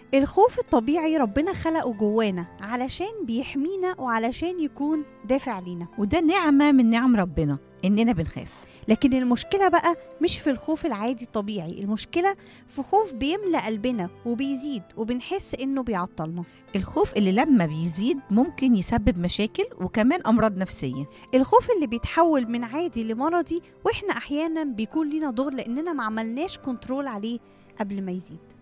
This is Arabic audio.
الخوف الطبيعي ربنا خلقه جوانا علشان بيحمينا وعلشان يكون دافع لينا، وده نعمة من نعم ربنا إننا بنخاف. لكن المشكلة بقى مش في الخوف العادي الطبيعي، المشكلة في خوف بيملأ قلبنا وبيزيد وبنحس إنه بيعطلنا. الخوف اللي لما بيزيد ممكن يسبب مشاكل وكمان أمراض نفسية. الخوف اللي بيتحول من عادي لمرضي، وإحنا أحيانا بيكون لينا دور لأننا ما عملناش كنترول عليه قبل ما يزيد.